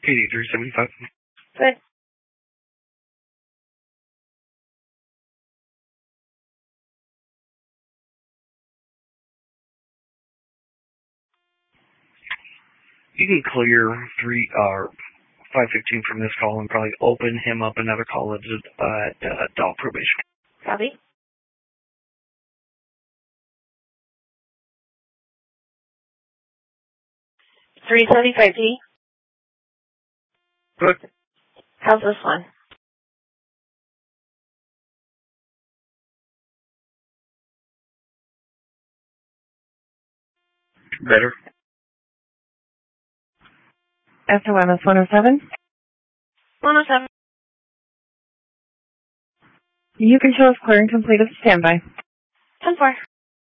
PD 375. Good. You can clear 515 from this call and probably open him up another call at dog probation. Copy. 375D. Good. How's this one? Better. SOMS 107. 107. You can show us clearing completed standby. 10-4.